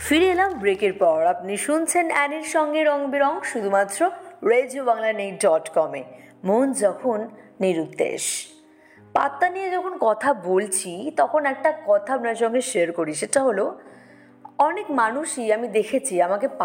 ফিরে এলাম ব্রেকের পর। আপনি শুনছেন অ্যানির সঙ্গে রং বেরং, শুধুমাত্র রেডিও বাংলা .com-এ। মন যখন নিরুদ্দেশ। পাত্তা নিয়ে যখন কথা বলছি তখন একটা কথা আপনার সঙ্গে শেয়ার করি, সেটা হলো অনেক মানুষই আমি দেখেছি আমাকে